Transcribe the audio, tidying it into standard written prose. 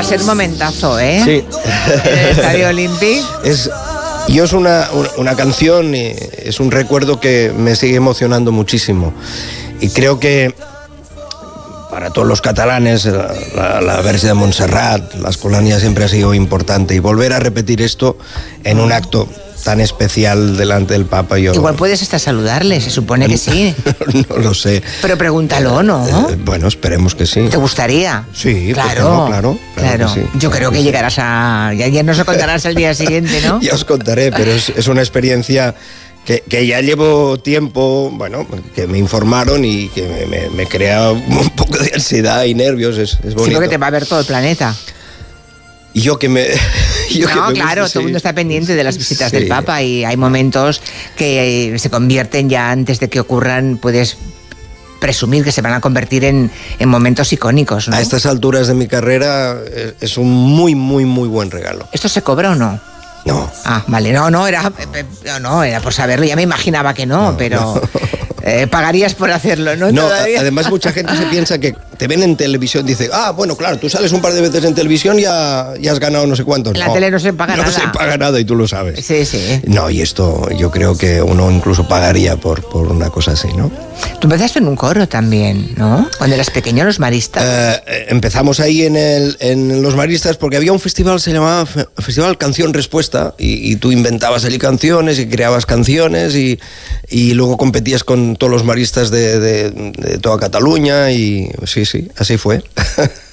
ser momentazo, ¿eh? Sí. En el Estadio Olímpic. Es una canción, es un recuerdo que me sigue emocionando muchísimo. Y creo que para todos los catalanes la Verge de Montserrat, la Escolania siempre ha sido importante. Y volver a repetir esto en un acto tan especial delante del Papa. Igual puedes hasta saludarle, se supone que sí. No lo sé. Pero pregúntalo, ¿no? Bueno, esperemos que sí. ¿Te gustaría? Sí, claro, claro. Que sí, yo creo que llegarás a... Ya nos lo contarás el día siguiente, ¿no? Ya os contaré, pero es una experiencia que ya llevo tiempo, bueno, que me informaron y que me crea un poco de ansiedad y nervios, es bonito. Sí, porque te va a ver todo el planeta. Y yo que me... claro, todo el mundo está pendiente de las visitas del Papa y hay momentos que se convierten ya antes de que ocurran, puedes presumir que se van a convertir en momentos icónicos, ¿no? A estas alturas de mi carrera es un muy, muy, muy buen regalo. ¿Esto se cobra o no? No. Ah, vale, no, era por saberlo, ya me imaginaba que no, pero... pagarías por hacerlo, ¿no? No, además mucha gente se piensa que te ven en televisión, dice, bueno, claro, tú sales un par de veces en televisión y ya has ganado no sé cuántos. En la tele no se paga nada. No se paga nada y tú lo sabes. Sí. No, y esto yo creo que uno incluso pagaría por una cosa así, ¿no? Tú empezaste en un coro también, ¿no? Cuando eras pequeño, Los Maristas. Empezamos ahí en Los Maristas porque había un festival, se llamaba Festival Canción Respuesta, y tú inventabas allí canciones y creabas canciones y luego competías con todos los maristas de toda Cataluña y sí, así fue.